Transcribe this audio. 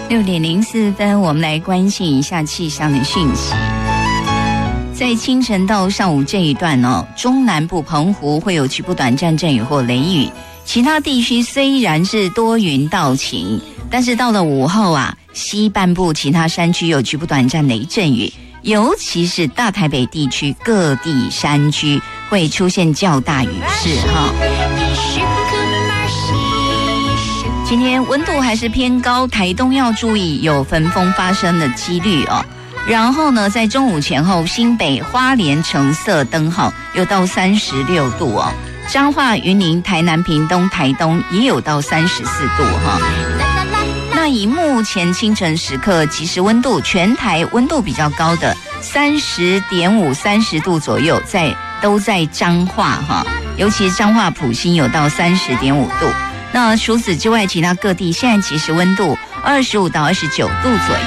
6:04，我们来关心一下气象的讯息。在清晨到上午这一段中南部澎湖会有局部短暂阵雨或雷雨，其他地区虽然是多云到晴，但是到了午后西半部其他山区有局部短暂雷阵雨，尤其是大台北地区各地山区会出现较大雨势今天温度还是偏高，台东要注意有焚风发生的几率然后呢，在中午前后，新北、花莲橙色灯号有到36度彰化、云林、台南、屏东、台东也有到34度那以目前清晨时刻即时温度，全台温度比较高的30.5、30度左右，都在彰化尤其是彰化埔心有到30.5度。那除此之外，其他各地现在即时温度25到29度左右。